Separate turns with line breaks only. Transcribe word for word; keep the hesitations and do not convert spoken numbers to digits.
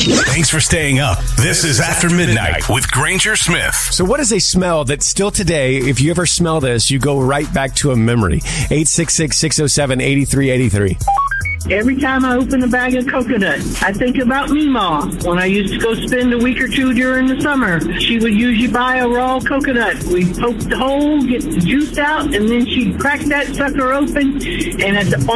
Thanks for staying up. This is After Midnight with Granger Smith.
So what is a smell that still today, if you ever smell this, you go right back to a memory? eight six six, six oh seven, eight three eight three.
Every time I open a bag of coconut, I think about Meemaw. When I used to go spend a week or two during the summer, she would usually buy a raw coconut. We'd poke the hole, get the juice out, and then she'd crack that sucker open, and at the